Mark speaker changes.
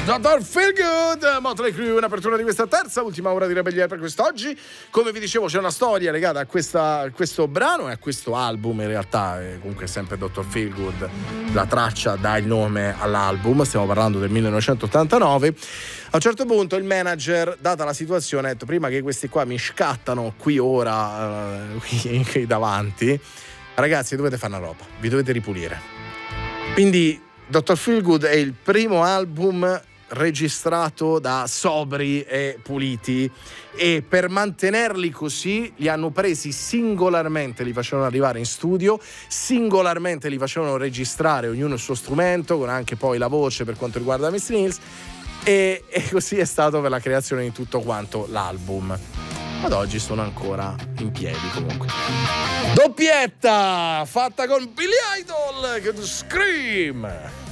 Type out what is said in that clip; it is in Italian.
Speaker 1: Dr. Feelgood, Motley Crue, un'apertura di questa terza, ultima ora di Rebellione per quest'oggi. Come vi dicevo, c'è una storia legata a questo brano e a questo album. In realtà comunque è sempre Dr. Feelgood, la traccia dà il nome all'album. Stiamo parlando del 1989. A un certo punto il manager, data la situazione, ha detto: prima che questi qua mi scattano qui ora, qui davanti, ragazzi, dovete fare una roba, vi dovete ripulire. Quindi Dr. Feelgood è il primo album registrato da sobri e puliti, e per mantenerli così li hanno presi singolarmente, li facevano arrivare in studio, singolarmente li facevano registrare ognuno il suo strumento, con anche poi la voce per quanto riguarda Mr. Nils, e così è stato per la creazione di tutto quanto l'album. Ad oggi sono ancora in piedi comunque. Doppietta fatta con Billy Idol che Scream.